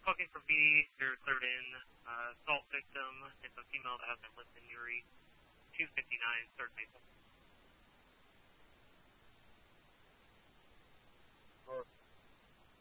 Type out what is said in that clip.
Looking for B, you're cleared in. Assault victim, it's a female that has a lip injury. 259, third base.